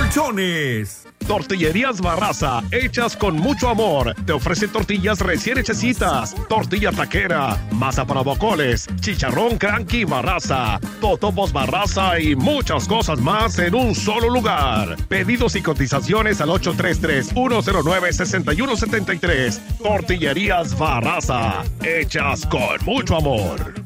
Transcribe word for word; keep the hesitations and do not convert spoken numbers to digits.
colchones. Tortillerías Barraza, hechas con mucho amor. Te ofrece tortillas recién hechecitas, tortilla taquera, masa para bocoles, chicharrón cranky Barraza, totopos Barraza y muchas cosas más en un solo lugar. Pedidos y cotizaciones al ocho tres tres, uno cero nueve, seis uno siete tres. Tortillerías Barraza, hechas con mucho amor.